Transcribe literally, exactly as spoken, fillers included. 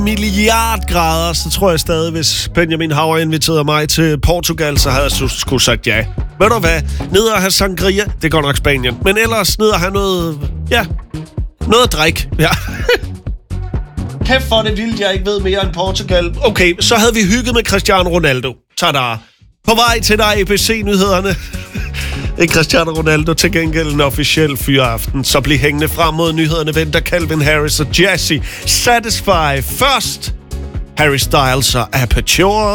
milliardgrader, så tror jeg stadig, hvis Benjamin Hauer inviterede mig til Portugal, så havde jeg sgu sagt ja. Ved du hvad? Ned og have sangria, det går nok Spanien. Men ellers ned og have noget, ja, noget drik. Ja. Kæft for det vildt, jeg ikke ved mere end Portugal. Okay, så havde vi hygget med Cristiano Ronaldo. Tada! På vej til dig A B C-nyhederne. Ikke Cristiano Ronaldo, til gengæld en officiel fyraften. Så bliv hængende frem mod nyhederne. Venter Calvin Harris og Jazzy. Satisfy først. Harry Styles og Aperture.